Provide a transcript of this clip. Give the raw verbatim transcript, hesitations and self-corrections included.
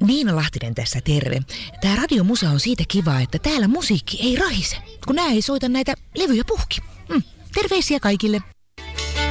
Niina Lahtinen tässä, terve. Tää radiomusa on siitä kiva, että täällä musiikki ei rahise, kun nää ei soita näitä levyjä puhki. Mm, terveisiä kaikille.